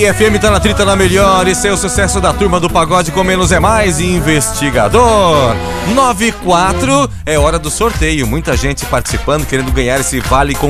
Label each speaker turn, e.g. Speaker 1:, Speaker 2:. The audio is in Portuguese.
Speaker 1: FM tá na trita na melhor. Esse é o sucesso da turma do pagode com Menos é Mais Investigador 94. É hora do sorteio. Muita gente participando, querendo ganhar esse vale com